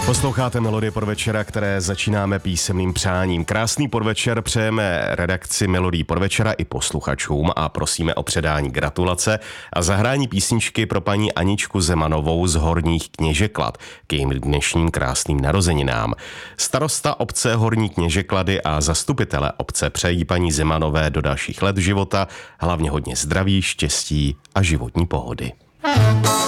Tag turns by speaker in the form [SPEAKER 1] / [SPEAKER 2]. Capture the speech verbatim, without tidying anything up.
[SPEAKER 1] Posloucháte Melodie podvečera, které začínáme písemným přáním. Krásný podvečer přejeme redakci Melodii podvečera i posluchačům a prosíme o předání gratulace a zahrání písničky pro paní Aničku Zemanovou z Horních Kněžeklad k jejím dnešním krásným narozeninám. Starosta obce Horní Kněžeklady a zastupitele obce přejí paní Zemanové do dalších let života hlavně hodně zdraví, štěstí a životní pohody.